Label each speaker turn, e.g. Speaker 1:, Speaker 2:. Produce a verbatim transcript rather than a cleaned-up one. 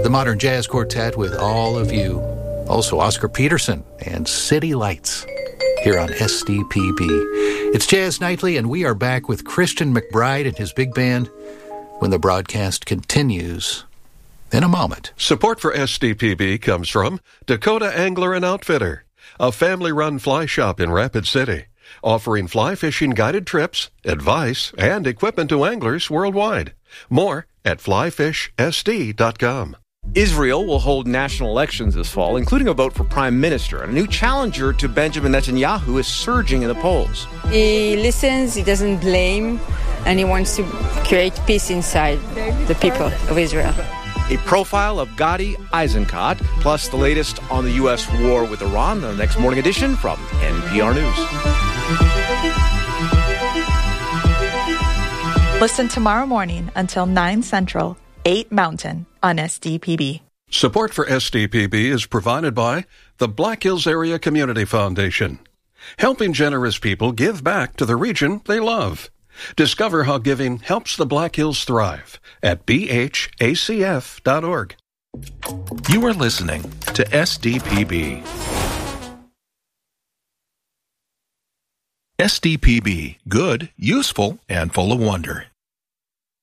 Speaker 1: the Modern Jazz Quartet with all of you. Also Oscar Peterson and City Lights here on S D P B. It's Jazz Nightly, and we are back with Christian McBride and his big band when the broadcast continues in a moment.
Speaker 2: Support for S D P B comes from Dakota Angler and Outfitter, a family-run fly shop in Rapid City, offering fly fishing guided trips, advice, and equipment to anglers worldwide. More at fly fish s d dot com.
Speaker 3: Israel will hold national elections this fall, including a vote for prime minister. And a new challenger to Benjamin Netanyahu is surging in the polls.
Speaker 4: He listens, he doesn't blame, and he wants to create peace inside the people of Israel.
Speaker 3: A profile of Gadi Eisenkot, plus the latest on the U S war with Iran, the next morning edition from N P R News.
Speaker 5: Listen tomorrow morning until nine Central, eight Mountain on S D P B.
Speaker 2: Support for S D P B is provided by the Black Hills Area Community Foundation, helping generous people give back to the region they love. Discover how giving helps the Black Hills thrive at b h a c f dot org.
Speaker 6: You are listening to S D P B. S D P B, good, useful, and full of wonder.